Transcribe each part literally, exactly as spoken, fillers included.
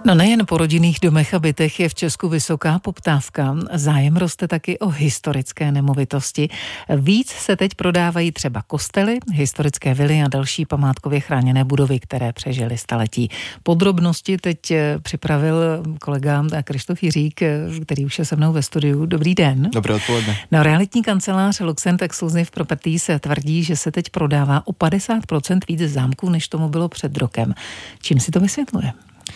No nejen po rodinných domech a bytech je v Česku vysoká poptávka. Zájem roste taky o historické nemovitosti. Víc se teď prodávají třeba kostely, historické vily a další památkově chráněné budovy, které přežily staletí. Podrobnosti teď připravil kolega Krištof Jiřík, který už je se mnou ve studiu. Dobrý den. Dobré odpoledne. No, realitní kancelář Luxent Exclusive Properties tvrdí, že se teď prodává o padesát procent víc zámků, než tomu bylo před rokem. Čím si to vysvětluje?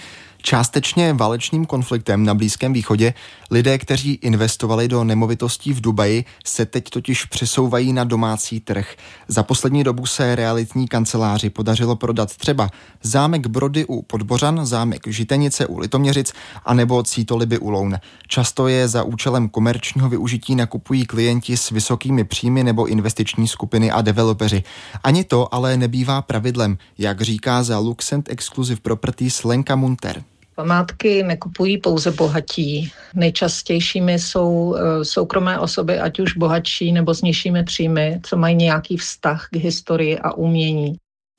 Částečně válečným konfliktem na Blízkém východě. Lidé, kteří investovali do nemovitostí v Dubaji, se teď totiž přesouvají na domácí trh. Za poslední dobu se realitní kanceláři podařilo prodat třeba zámek Brody u Podbořan, zámek Žitenice u Litoměřic a nebo Cítoliby u Loun. Často je za účelem komerčního využití nakupují klienti s vysokými příjmy nebo investiční skupiny a developeři. Ani to ale nebývá pravidlem, jak říká za Luxent Exclusive Properties Lenka Munter. Památky nekupují pouze bohatí. Nejčastějšími jsou soukromé osoby, ať už bohatší nebo s nižšími příjmy, co mají nějaký vztah k historii a umění.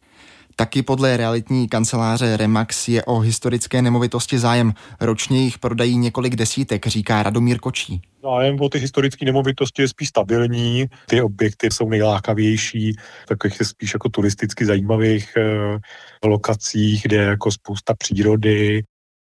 Taky podle realitní kanceláře Remax je o historické nemovitosti zájem. Ročně jich prodají několik desítek, říká Radomír Kočí. Zájem o ty historické nemovitosti je spíš stabilní. Ty objekty jsou nejlákavější, takových spíš jako turisticky zajímavých eh, lokacích, kde je jako spousta přírody.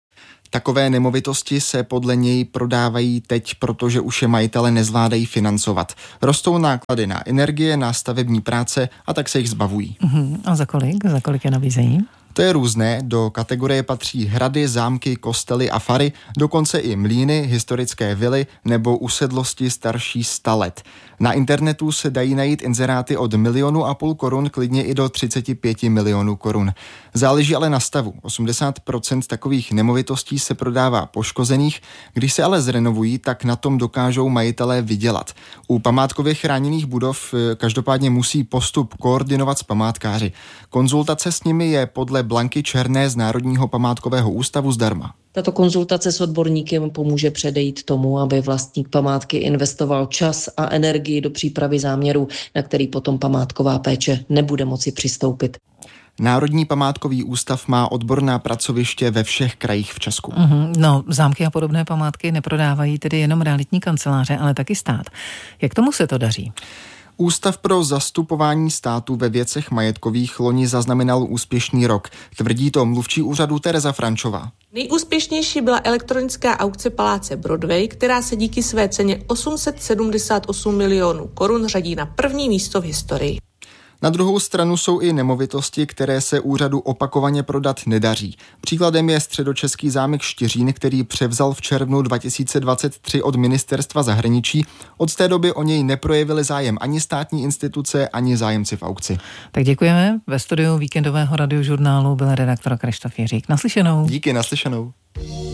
Takové nemovitosti se podle něj prodávají teď, protože už je majitele nezvládají financovat. Rostou náklady na energie, na stavební práce a tak se jich zbavují. Uh-huh. A za kolik? Za kolik je nabízejí? To je různé, do kategorie patří hrady, zámky, kostely a fary, dokonce i mlýny, historické vily nebo usedlosti starší sta let. Na internetu se dají najít inzeráty od milionu a půl korun, klidně i do třicet pět milionů korun. Záleží ale na stavu. osmdesát procent takových nemovitostí se prodává poškozených, když se ale zrenovují, tak na tom dokážou majitelé vydělat. U památkově chráněných budov každopádně musí postup koordinovat s památkáři. Konzultace s nimi je podle Blanky Černé z Národního památkového ústavu zdarma. Tato konzultace s odborníkem pomůže předejít tomu, aby vlastník památky investoval čas a energii do přípravy záměru, na který potom památková péče nebude moci přistoupit. Národní památkový ústav má odborná pracoviště ve všech krajích v Česku. Mm-hmm. No, zámky a podobné památky neprodávají tedy jenom realitní kanceláře, ale taky stát. Jak tomu se to daří? Ústav pro zastupování státu ve věcech majetkových loni zaznamenal úspěšný rok. Tvrdí to mluvčí úřadu Tereza Frančová. Nejúspěšnější byla elektronická aukce paláce Broadway, která se díky své ceně osm set sedmdesát osm milionů korun řadí na první místo v historii. Na druhou stranu jsou i nemovitosti, které se úřadu opakovaně prodat nedaří. Příkladem je středočeský zámek Štiřín, který převzal v červnu dva tisíce dvacet tři od ministerstva zahraničí. Od té doby o něj neprojevili zájem ani státní instituce, ani zájemci v aukci. Tak děkujeme. Ve studiu víkendového radiožurnálu byl redaktor Krištof Jiřík. Naslyšenou. Díky, naslyšenou.